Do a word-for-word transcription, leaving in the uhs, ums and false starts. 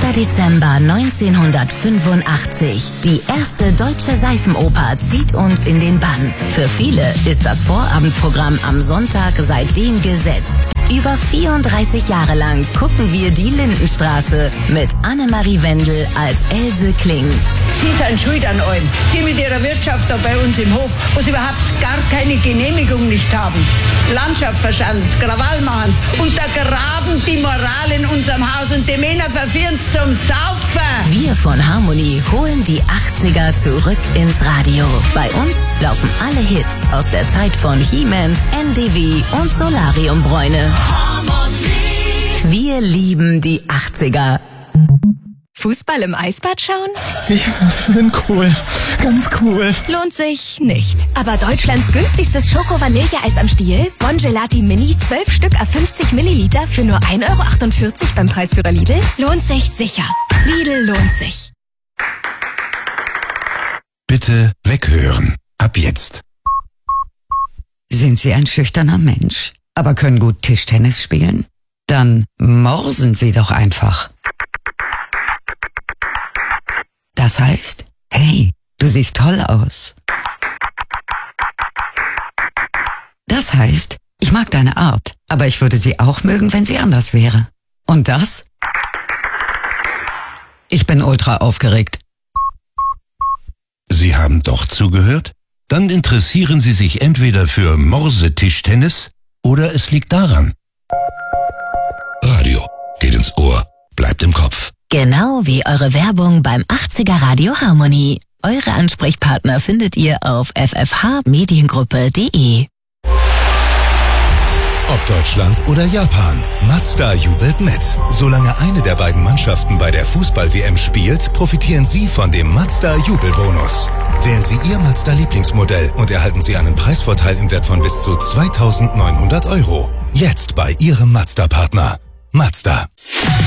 erster Dezember neunzehnhundertfünfundachtzig. Die erste deutsche Seifenoper zieht uns in den Bann. Für viele ist das Vorabendprogramm am Sonntag seitdem gesetzt. Über vierunddreißig Jahre lang gucken wir die Lindenstraße mit Annemarie Wendel als Else Kling. Sie sind schuld an allem. Sie mit Ihrer Wirtschaft da bei uns im Hof, wo Sie überhaupt gar keine Genehmigung nicht haben. Landschaft verschanzt, Krawall machen, untergraben die Moral in unserem Haus und die Männer verführen zum Saufen. Wir von Harmonie holen die achtziger zurück ins Radio. Bei uns laufen alle Hits aus der Zeit von He-Man, N D W und Solariumbräune. Harmonie. Wir lieben die achtziger. Fußball im Eisbad schauen? Ich bin cool. Ganz cool. Lohnt sich nicht. Aber Deutschlands günstigstes Schoko-Vanilleeis am Stiel, Bon Gelati Mini, zwölf Stück a fünfzig Milliliter für nur ein Euro achtundvierzig beim Preisführer Lidl, lohnt sich sicher. Lidl lohnt sich. Bitte weghören. Ab jetzt. Sind Sie ein schüchterner Mensch, aber können gut Tischtennis spielen? Dann morsen Sie doch einfach. Das heißt, hey, du siehst toll aus. Das heißt, ich mag deine Art, aber ich würde sie auch mögen, wenn sie anders wäre. Und das? Ich bin ultra aufgeregt. Sie haben doch zugehört? Dann interessieren Sie sich entweder für Morse-Tischtennis oder es liegt daran. Radio geht ins Ohr, bleibt im Kopf. Genau wie eure Werbung beim achtziger Radio Harmonie. Eure Ansprechpartner findet ihr auf f f h mediengruppe punkt de. Ob Deutschland oder Japan, Mazda jubelt mit. Solange eine der beiden Mannschaften bei der Fußball-W M spielt, profitieren Sie von dem Mazda-Jubelbonus. Wählen Sie Ihr Mazda-Lieblingsmodell und erhalten Sie einen Preisvorteil im Wert von bis zu zweitausendneunhundert Euro. Jetzt bei Ihrem Mazda-Partner. Mazda.